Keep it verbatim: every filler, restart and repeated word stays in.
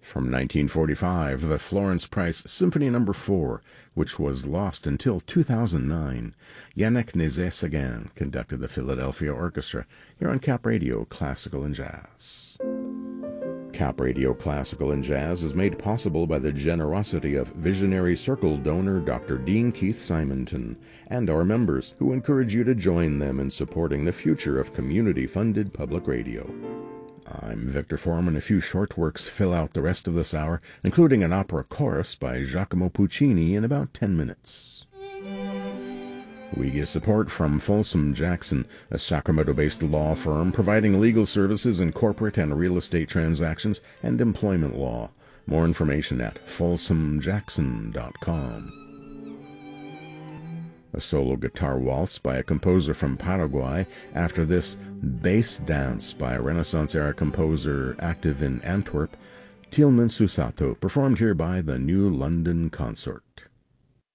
From nineteen forty-five, the Florence Price Symphony Number four, which was lost until two thousand nine. Yannick Nézet-Séguin conducted the Philadelphia Orchestra here on Cap Radio Classical and Jazz. Cap Radio Classical and Jazz is made possible by the generosity of Visionary Circle donor Doctor Dean Keith Simonton and our members, who encourage you to join them in supporting the future of community-funded public radio. I'm Victor Foreman. A few short works fill out the rest of this hour, including an opera chorus by Giacomo Puccini in about ten minutes. We get support from Folsom Jackson, a Sacramento-based law firm providing legal services in corporate and real estate transactions and employment law. More information at folsom jackson dot com. A solo guitar waltz by a composer from Paraguay. After this, Bass Dance by a Renaissance-era composer active in Antwerp, Tilman Susato, performed here by the New London Consort.